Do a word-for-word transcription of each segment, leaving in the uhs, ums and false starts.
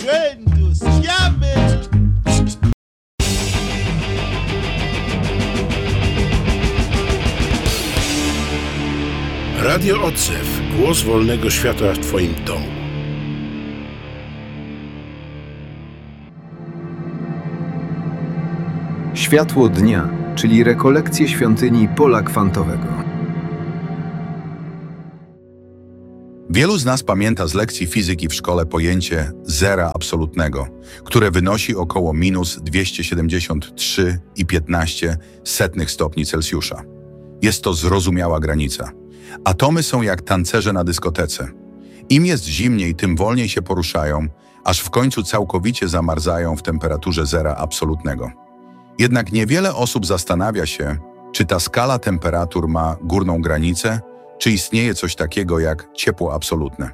train to Seattle. Radio Odzew. Głos wolnego świata w Twoim domu. Światło dnia, czyli rekolekcje świątyni pola kwantowego. Wielu z nas pamięta z lekcji fizyki w szkole pojęcie zera absolutnego, które wynosi około minus dwieście siedemdziesiąt trzy i piętnaście setnych stopni Celsjusza. Jest to zrozumiała granica. Atomy są jak tancerze na dyskotece. Im jest zimniej, tym wolniej się poruszają, aż w końcu całkowicie zamarzają w temperaturze zera absolutnego. Jednak niewiele osób zastanawia się, czy ta skala temperatur ma górną granicę, czy istnieje coś takiego jak ciepło absolutne.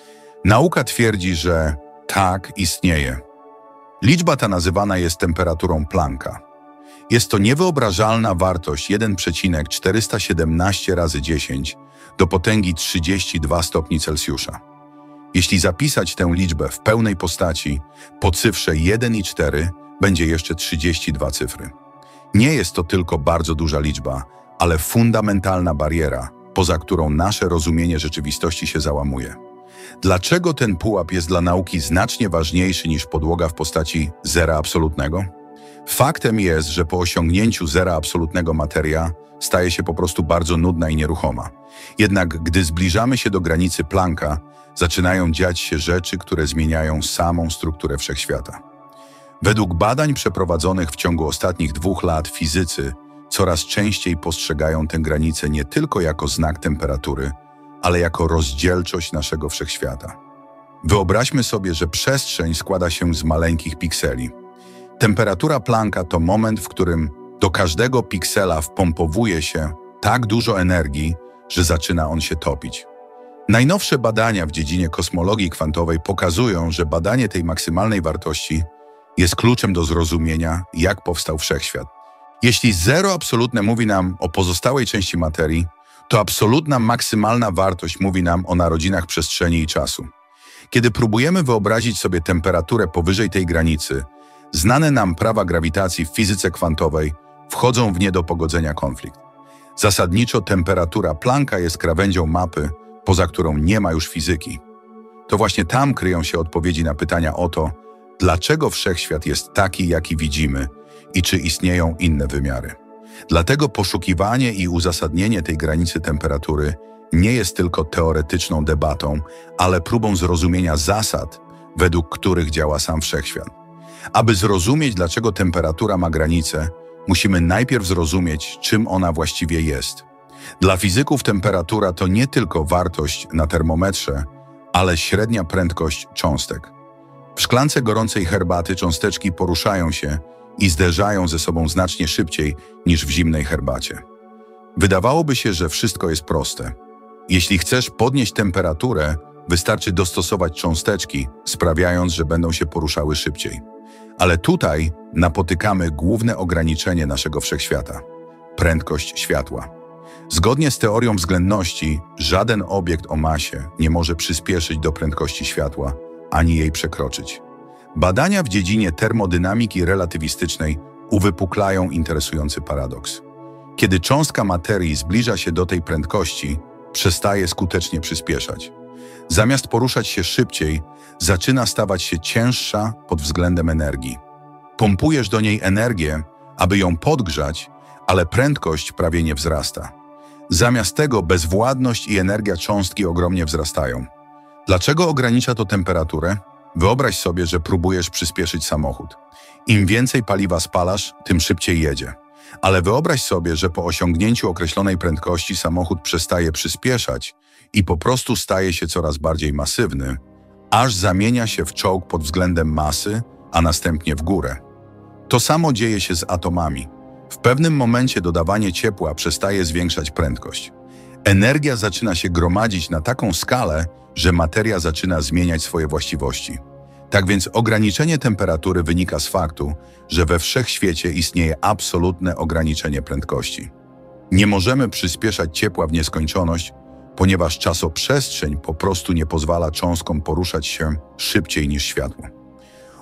Nauka twierdzi, że tak, istnieje. Liczba ta nazywana jest temperaturą Plancka. Jest to niewyobrażalna wartość jeden przecinek czterysta siedemnaście razy dziesięć do potęgi trzydzieści dwa stopni Celsjusza. Jeśli zapisać tę liczbę w pełnej postaci, po cyfrze jeden i cztery będzie jeszcze trzydzieści dwa cyfry. Nie jest to tylko bardzo duża liczba, ale fundamentalna bariera, poza którą nasze rozumienie rzeczywistości się załamuje. Dlaczego ten pułap jest dla nauki znacznie ważniejszy niż podłoga w postaci zera absolutnego? Faktem jest, że po osiągnięciu zera absolutnego materia staje się po prostu bardzo nudna i nieruchoma. Jednak gdy zbliżamy się do granicy Plancka, zaczynają dziać się rzeczy, które zmieniają samą strukturę wszechświata. Według badań przeprowadzonych w ciągu ostatnich dwóch lat fizycy coraz częściej postrzegają tę granicę nie tylko jako znak temperatury, ale jako rozdzielczość naszego wszechświata. Wyobraźmy sobie, że przestrzeń składa się z maleńkich pikseli. Temperatura Plancka to moment, w którym do każdego piksela wpompowuje się tak dużo energii, że zaczyna on się topić. Najnowsze badania w dziedzinie kosmologii kwantowej pokazują, że badanie tej maksymalnej wartości jest kluczem do zrozumienia, jak powstał wszechświat. Jeśli zero absolutne mówi nam o pozostałej części materii, to absolutna maksymalna wartość mówi nam o narodzinach przestrzeni i czasu. Kiedy próbujemy wyobrazić sobie temperaturę powyżej tej granicy, znane nam prawa grawitacji w fizyce kwantowej wchodzą w nie do pogodzenia konflikt. Zasadniczo temperatura Plancka jest krawędzią mapy, poza którą nie ma już fizyki. To właśnie tam kryją się odpowiedzi na pytania o to, dlaczego wszechświat jest taki, jaki widzimy i czy istnieją inne wymiary. Dlatego poszukiwanie i uzasadnienie tej granicy temperatury nie jest tylko teoretyczną debatą, ale próbą zrozumienia zasad, według których działa sam wszechświat. Aby zrozumieć, dlaczego temperatura ma granicę, musimy najpierw zrozumieć, czym ona właściwie jest. Dla fizyków temperatura to nie tylko wartość na termometrze, ale średnia prędkość cząstek. W szklance gorącej herbaty cząsteczki poruszają się i zderzają ze sobą znacznie szybciej niż w zimnej herbacie. Wydawałoby się, że wszystko jest proste. Jeśli chcesz podnieść temperaturę, wystarczy dostosować cząsteczki, sprawiając, że będą się poruszały szybciej. Ale tutaj napotykamy główne ograniczenie naszego wszechświata – prędkość światła. Zgodnie z teorią względności, żaden obiekt o masie nie może przyspieszyć do prędkości światła, ani jej przekroczyć. Badania w dziedzinie termodynamiki relatywistycznej uwypuklają interesujący paradoks. Kiedy cząstka materii zbliża się do tej prędkości, przestaje skutecznie przyspieszać. Zamiast poruszać się szybciej, zaczyna stawać się cięższa pod względem energii. Pompujesz do niej energię, aby ją podgrzać, ale prędkość prawie nie wzrasta. Zamiast tego bezwładność i energia cząstki ogromnie wzrastają. Dlaczego ogranicza to temperaturę? Wyobraź sobie, że próbujesz przyspieszyć samochód. Im więcej paliwa spalasz, tym szybciej jedzie. Ale wyobraź sobie, że po osiągnięciu określonej prędkości samochód przestaje przyspieszać i po prostu staje się coraz bardziej masywny, aż zamienia się w czołg pod względem masy, a następnie w górę. To samo dzieje się z atomami. W pewnym momencie dodawanie ciepła przestaje zwiększać prędkość. Energia zaczyna się gromadzić na taką skalę, że materia zaczyna zmieniać swoje właściwości. Tak więc ograniczenie temperatury wynika z faktu, że we wszechświecie istnieje absolutne ograniczenie prędkości. Nie możemy przyspieszać ciepła w nieskończoność, ponieważ czasoprzestrzeń po prostu nie pozwala cząstkom poruszać się szybciej niż światło.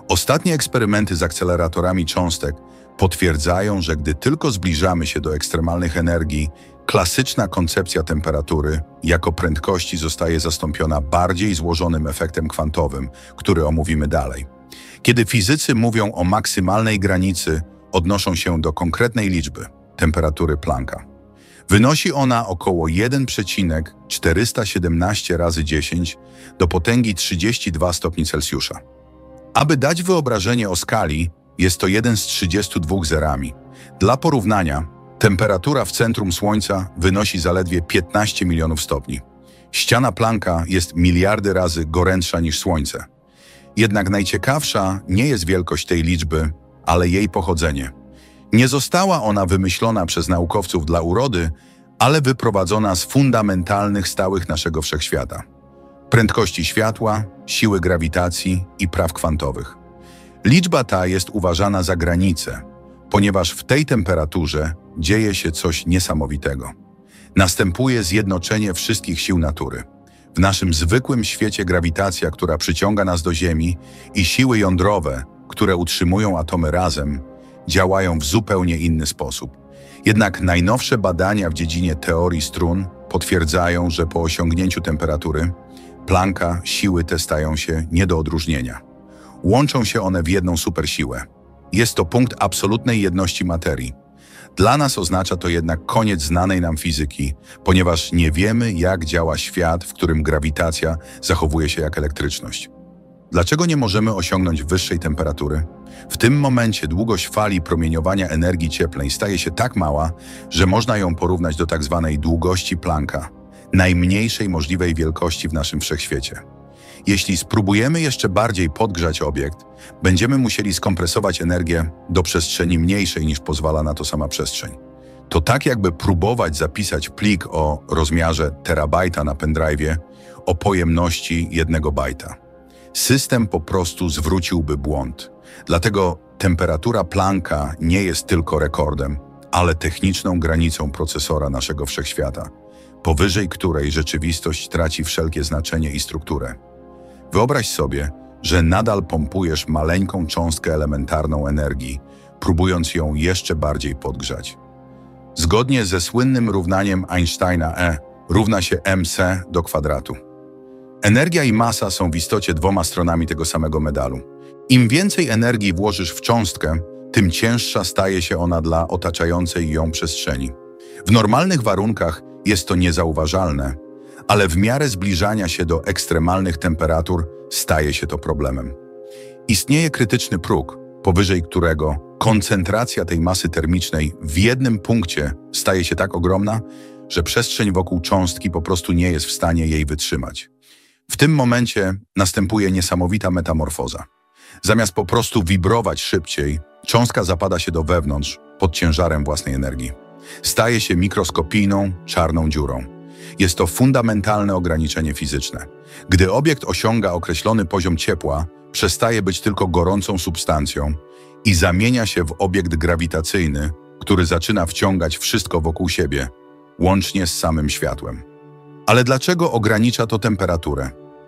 Ostatnie eksperymenty z akceleratorami cząstek potwierdzają, że gdy tylko zbliżamy się do ekstremalnych energii, klasyczna koncepcja temperatury jako prędkości zostaje zastąpiona bardziej złożonym efektem kwantowym, który omówimy dalej. Kiedy fizycy mówią o maksymalnej granicy, odnoszą się do konkretnej liczby – temperatury Plancka. Wynosi ona około jeden przecinek czterysta siedemnaście razy dziesięć do potęgi trzydzieści dwa stopni Celsjusza. Aby dać wyobrażenie o skali, jest to jeden z trzydziestu dwóch zerami. Dla porównania, temperatura w centrum Słońca wynosi zaledwie piętnaście milionów stopni. Ściana Plancka jest miliardy razy gorętsza niż Słońce. Jednak najciekawsza nie jest wielkość tej liczby, ale jej pochodzenie. Nie została ona wymyślona przez naukowców dla urody, ale wyprowadzona z fundamentalnych stałych naszego wszechświata. Prędkości światła, siły grawitacji i praw kwantowych. Liczba ta jest uważana za granicę, ponieważ w tej temperaturze dzieje się coś niesamowitego. Następuje zjednoczenie wszystkich sił natury. W naszym zwykłym świecie grawitacja, która przyciąga nas do Ziemi, i siły jądrowe, które utrzymują atomy razem, działają w zupełnie inny sposób. Jednak najnowsze badania w dziedzinie teorii strun potwierdzają, że po osiągnięciu temperatury Plancka siły te stają się nie do odróżnienia. Łączą się one w jedną supersiłę. Jest to punkt absolutnej jedności materii. Dla nas oznacza to jednak koniec znanej nam fizyki, ponieważ nie wiemy, jak działa świat, w którym grawitacja zachowuje się jak elektryczność. Dlaczego nie możemy osiągnąć wyższej temperatury? W tym momencie długość fali promieniowania energii cieplnej staje się tak mała, że można ją porównać do tak zwanej długości Plancka, najmniejszej możliwej wielkości w naszym wszechświecie. Jeśli spróbujemy jeszcze bardziej podgrzać obiekt, będziemy musieli skompresować energię do przestrzeni mniejszej niż pozwala na to sama przestrzeń. To tak jakby próbować zapisać plik o rozmiarze terabajta na pendrive'ie o pojemności jednego bajta. System po prostu zwróciłby błąd. Dlatego temperatura Plancka nie jest tylko rekordem, ale techniczną granicą procesora naszego wszechświata, powyżej której rzeczywistość traci wszelkie znaczenie i strukturę. Wyobraź sobie, że nadal pompujesz maleńką cząstkę elementarną energii, próbując ją jeszcze bardziej podgrzać. Zgodnie ze słynnym równaniem Einsteina E równa się mc do kwadratu. Energia i masa są w istocie dwoma stronami tego samego medalu. Im więcej energii włożysz w cząstkę, tym cięższa staje się ona dla otaczającej ją przestrzeni. W normalnych warunkach jest to niezauważalne, ale w miarę zbliżania się do ekstremalnych temperatur staje się to problemem. Istnieje krytyczny próg, powyżej którego koncentracja tej masy termicznej w jednym punkcie staje się tak ogromna, że przestrzeń wokół cząstki po prostu nie jest w stanie jej wytrzymać. W tym momencie następuje niesamowita metamorfoza. Zamiast po prostu wibrować szybciej, cząstka zapada się do wewnątrz pod ciężarem własnej energii. Staje się mikroskopijną, czarną dziurą. Jest to fundamentalne ograniczenie fizyczne. Gdy obiekt osiąga określony poziom ciepła, przestaje być tylko gorącą substancją i zamienia się w obiekt grawitacyjny, który zaczyna wciągać wszystko wokół siebie, łącznie z samym światłem. Ale dlaczego ogranicza to temperaturę?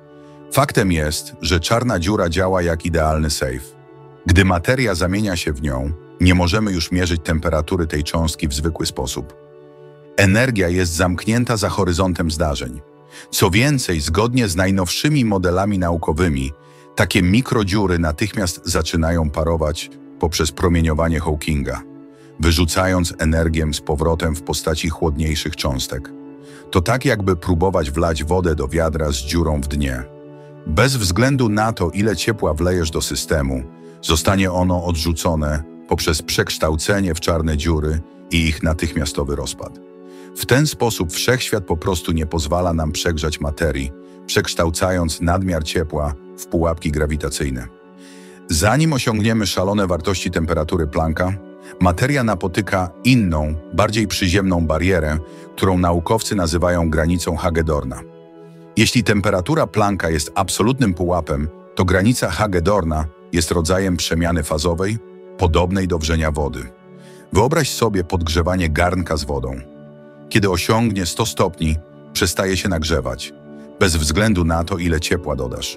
Faktem jest, że czarna dziura działa jak idealny sejf. Gdy materia zamienia się w nią, nie możemy już mierzyć temperatury tej cząstki w zwykły sposób. Energia jest zamknięta za horyzontem zdarzeń. Co więcej, zgodnie z najnowszymi modelami naukowymi, takie mikrodziury natychmiast zaczynają parować poprzez promieniowanie Hawkinga, wyrzucając energię z powrotem w postaci chłodniejszych cząstek. To tak jakby próbować wlać wodę do wiadra z dziurą w dnie. Bez względu na to, ile ciepła wlejesz do systemu, zostanie ono odrzucone poprzez przekształcenie w czarne dziury i ich natychmiastowy rozpad. W ten sposób wszechświat po prostu nie pozwala nam przegrzać materii, przekształcając nadmiar ciepła w pułapki grawitacyjne. Zanim osiągniemy szalone wartości temperatury Plancka, materia napotyka inną, bardziej przyziemną barierę, którą naukowcy nazywają granicą Hagedorna. Jeśli temperatura Plancka jest absolutnym pułapem, to granica Hagedorna jest rodzajem przemiany fazowej, podobnej do wrzenia wody. Wyobraź sobie podgrzewanie garnka z wodą. Kiedy osiągnie sto stopni, przestaje się nagrzewać, bez względu na to, ile ciepła dodasz.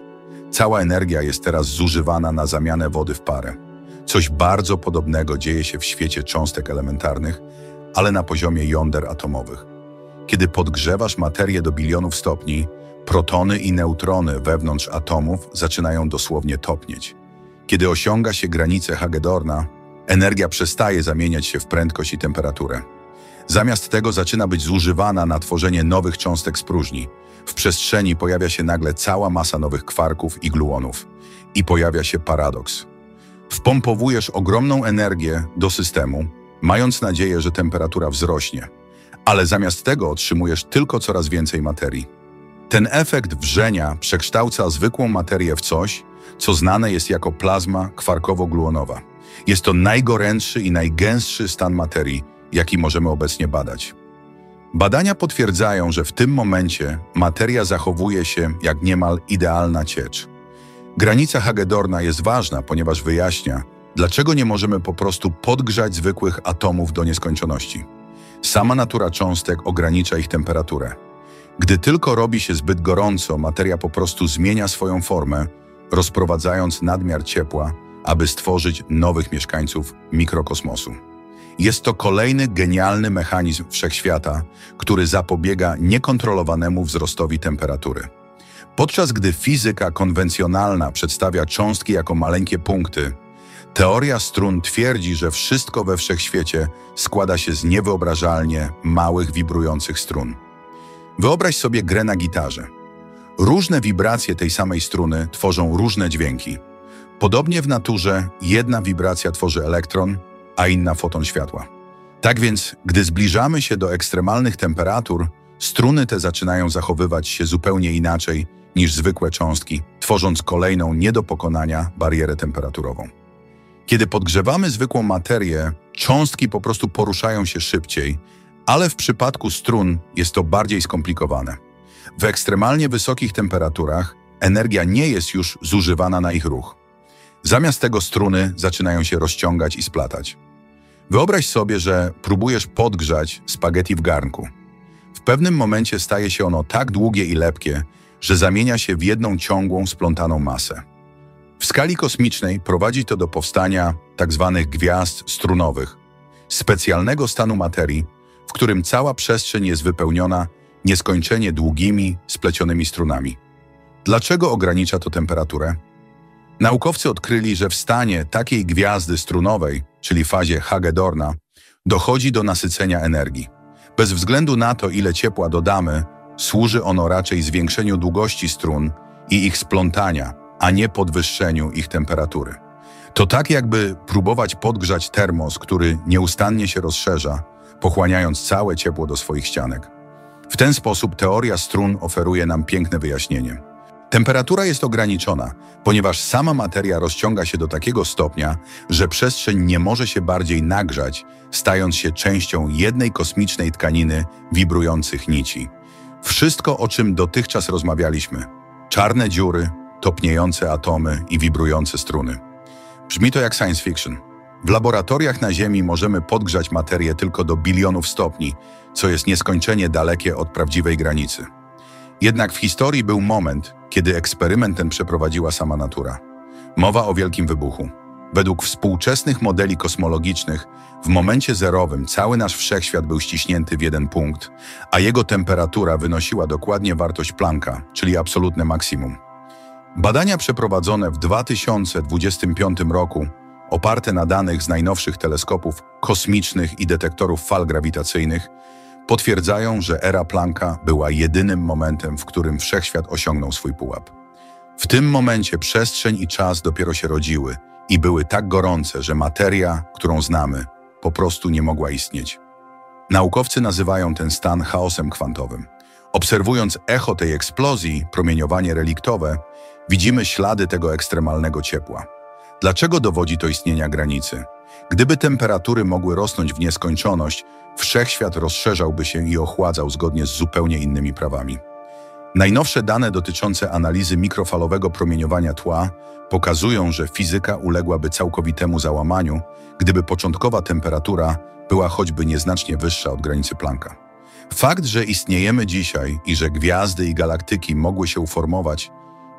Cała energia jest teraz zużywana na zamianę wody w parę. Coś bardzo podobnego dzieje się w świecie cząstek elementarnych, ale na poziomie jąder atomowych. Kiedy podgrzewasz materię do bilionów stopni, protony i neutrony wewnątrz atomów zaczynają dosłownie topnieć. Kiedy osiąga się granicę Hagedorna, energia przestaje zamieniać się w prędkość i temperaturę. Zamiast tego zaczyna być zużywana na tworzenie nowych cząstek z próżni. W przestrzeni pojawia się nagle cała masa nowych kwarków i gluonów. I pojawia się paradoks. Wpompowujesz ogromną energię do systemu, mając nadzieję, że temperatura wzrośnie, ale zamiast tego otrzymujesz tylko coraz więcej materii. Ten efekt wrzenia przekształca zwykłą materię w coś, co znane jest jako plazma kwarkowo-gluonowa. Jest to najgorętszy i najgęstszy stan materii, jaki możemy obecnie badać. Badania potwierdzają, że w tym momencie materia zachowuje się jak niemal idealna ciecz. Granica Hagedorna jest ważna, ponieważ wyjaśnia, dlaczego nie możemy po prostu podgrzać zwykłych atomów do nieskończoności. Sama natura cząstek ogranicza ich temperaturę. Gdy tylko robi się zbyt gorąco, materia po prostu zmienia swoją formę, rozprowadzając nadmiar ciepła, aby stworzyć nowych mieszkańców mikrokosmosu. Jest to kolejny genialny mechanizm wszechświata, który zapobiega niekontrolowanemu wzrostowi temperatury. Podczas gdy fizyka konwencjonalna przedstawia cząstki jako maleńkie punkty, teoria strun twierdzi, że wszystko we wszechświecie składa się z niewyobrażalnie małych wibrujących strun. Wyobraź sobie grę na gitarze. Różne wibracje tej samej struny tworzą różne dźwięki. Podobnie w naturze jedna wibracja tworzy elektron, a inna foton światła. Tak więc, gdy zbliżamy się do ekstremalnych temperatur, struny te zaczynają zachowywać się zupełnie inaczej niż zwykłe cząstki, tworząc kolejną nie do pokonania barierę temperaturową. Kiedy podgrzewamy zwykłą materię, cząstki po prostu poruszają się szybciej, ale w przypadku strun jest to bardziej skomplikowane. W ekstremalnie wysokich temperaturach energia nie jest już zużywana na ich ruch. Zamiast tego struny zaczynają się rozciągać i splatać. Wyobraź sobie, że próbujesz podgrzać spaghetti w garnku. W pewnym momencie staje się ono tak długie i lepkie, że zamienia się w jedną ciągłą, splątaną masę. W skali kosmicznej prowadzi to do powstania tzw. gwiazd strunowych, specjalnego stanu materii, w którym cała przestrzeń jest wypełniona nieskończenie długimi, splecionymi strunami. Dlaczego ogranicza to temperaturę? Naukowcy odkryli, że w stanie takiej gwiazdy strunowej, czyli fazie Hagedorna, dochodzi do nasycenia energii. Bez względu na to, ile ciepła dodamy, służy ono raczej zwiększeniu długości strun i ich splątania, a nie podwyższeniu ich temperatury. To tak jakby próbować podgrzać termos, który nieustannie się rozszerza, pochłaniając całe ciepło do swoich ścianek. W ten sposób teoria strun oferuje nam piękne wyjaśnienie. Temperatura jest ograniczona, ponieważ sama materia rozciąga się do takiego stopnia, że przestrzeń nie może się bardziej nagrzać, stając się częścią jednej kosmicznej tkaniny wibrujących nici. Wszystko, o czym dotychczas rozmawialiśmy. Czarne dziury, topniejące atomy i wibrujące struny. Brzmi to jak science fiction. W laboratoriach na Ziemi możemy podgrzać materię tylko do bilionów stopni, co jest nieskończenie dalekie od prawdziwej granicy. Jednak w historii był moment, kiedy eksperyment ten przeprowadziła sama natura. Mowa o Wielkim Wybuchu. Według współczesnych modeli kosmologicznych, w momencie zerowym cały nasz wszechświat był ściśnięty w jeden punkt, a jego temperatura wynosiła dokładnie wartość Plancka, czyli absolutne maksimum. Badania przeprowadzone w dwa tysiące dwudziestym piątym roku, oparte na danych z najnowszych teleskopów kosmicznych i detektorów fal grawitacyjnych, potwierdzają, że era Plancka była jedynym momentem, w którym wszechświat osiągnął swój pułap. W tym momencie przestrzeń i czas dopiero się rodziły i były tak gorące, że materia, którą znamy, po prostu nie mogła istnieć. Naukowcy nazywają ten stan chaosem kwantowym. Obserwując echo tej eksplozji, promieniowanie reliktowe, widzimy ślady tego ekstremalnego ciepła. Dlaczego dowodzi to istnienia granicy? Gdyby temperatury mogły rosnąć w nieskończoność, wszechświat rozszerzałby się i ochładzał zgodnie z zupełnie innymi prawami. Najnowsze dane dotyczące analizy mikrofalowego promieniowania tła pokazują, że fizyka uległaby całkowitemu załamaniu, gdyby początkowa temperatura była choćby nieznacznie wyższa od granicy Plancka. Fakt, że istniejemy dzisiaj i że gwiazdy i galaktyki mogły się uformować,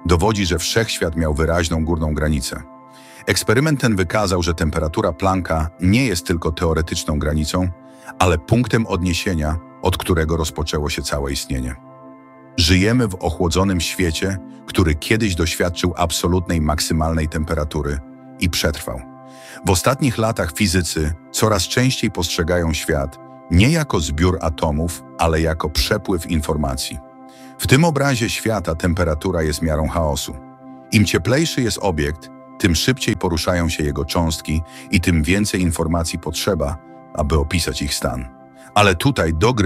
dowodzi, że wszechświat miał wyraźną górną granicę. Eksperyment ten wykazał, że temperatura Plancka nie jest tylko teoretyczną granicą, ale punktem odniesienia, od którego rozpoczęło się całe istnienie. Żyjemy w ochłodzonym świecie, który kiedyś doświadczył absolutnej maksymalnej temperatury i przetrwał. W ostatnich latach fizycy coraz częściej postrzegają świat nie jako zbiór atomów, ale jako przepływ informacji. W tym obrazie świata temperatura jest miarą chaosu. Im cieplejszy jest obiekt, tym szybciej poruszają się jego cząstki i tym więcej informacji potrzeba, aby opisać ich stan. Ale tutaj do gry